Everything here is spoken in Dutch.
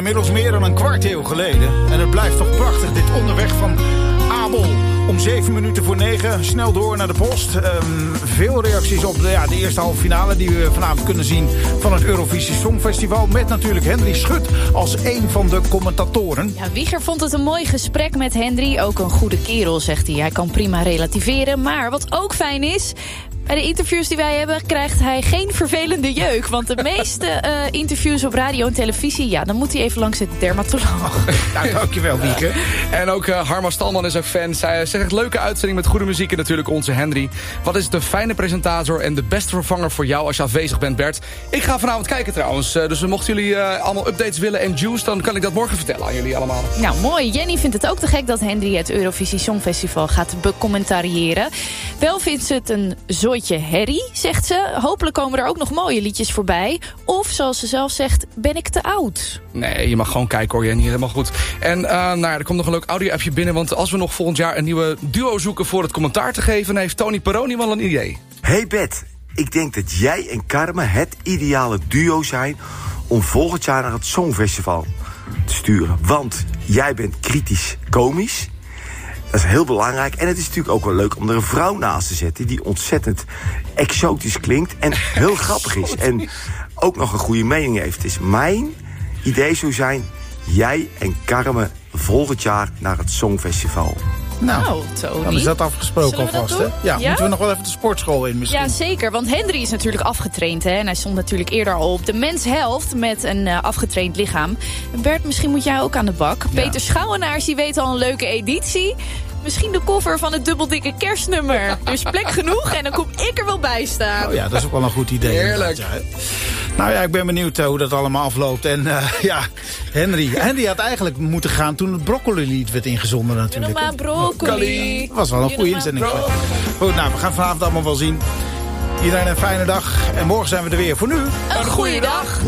inmiddels meer dan een kwart eeuw geleden. En het blijft toch prachtig, dit onderweg van Abel. Om 7:07, snel door naar de post. Veel reacties op de eerste halve finale die we vanavond kunnen zien van het Eurovisie Songfestival. Met natuurlijk Henry Schut als een van de commentatoren. Ja, Wieger vond het een mooi gesprek met Henry. Ook een goede kerel, zegt hij. Hij kan prima relativeren. Maar wat ook fijn is, bij de interviews die wij hebben krijgt hij geen vervelende jeuk. Want de meeste interviews op radio en televisie, ja, dan moet hij even langs de dermatoloog. Nou, dankjewel, Wieke. En ook Harma Stalman is een fan. Zij zegt leuke uitzending met goede muziek en natuurlijk onze Henry. Wat is het een fijne presentator en de beste vervanger voor jou als je afwezig bent, Bert? Ik ga vanavond kijken trouwens. Dus mochten jullie allemaal updates willen en juice, dan kan ik dat morgen vertellen aan jullie allemaal. Nou, mooi. Jenny vindt het ook te gek dat Henry het Eurovisie Songfestival gaat becommentariëren. Wel vindt ze het een zooitje herrie, zegt ze. Hopelijk komen er ook nog mooie liedjes voorbij. Of, zoals ze zelf zegt, ben ik te oud? Nee, je mag gewoon kijken hoor, Jenny. Helemaal goed. En er komt nog een leuk audio-appje binnen. Want als we nog volgend jaar een nieuwe duo zoeken voor het commentaar te geven, dan heeft Tony Peroni wel een idee. Hey Bet, ik denk dat jij en Carmen het ideale duo zijn om volgend jaar naar het Songfestival te sturen. Want jij bent kritisch komisch. Dat is heel belangrijk. En het is natuurlijk ook wel leuk om er een vrouw naast te zetten die ontzettend exotisch klinkt en heel grappig is. En ook nog een goede mening heeft. Dus mijn idee zou zijn, jij en Carmen volgend jaar naar het Songfestival. Nou, Tony. Dan is dat afgesproken alvast, hè? Ja, moeten we nog wel even de sportschool in misschien? Ja, zeker, want Henry is natuurlijk afgetraind, hè? En hij stond natuurlijk eerder al op de menshelft met een afgetraind lichaam. Bert, misschien moet jij ook aan de bak. Ja. Peter Schouwenaars, die weet al een leuke editie. Misschien de cover van het dubbeldikke kerstnummer. Er is plek genoeg en dan kom ik er wel bij staan. Oh ja, dat is ook wel een goed idee. Heerlijk. Ja. Nou ja, ik ben benieuwd hoe dat allemaal afloopt. En Henry had eigenlijk moeten gaan toen het broccoli-lied werd ingezonden natuurlijk. Maar broccoli. Dat was wel een goede inzending. Goed, nou, we gaan vanavond allemaal wel zien. Iedereen een fijne dag. En morgen zijn we er weer. Voor nu, een goede dag.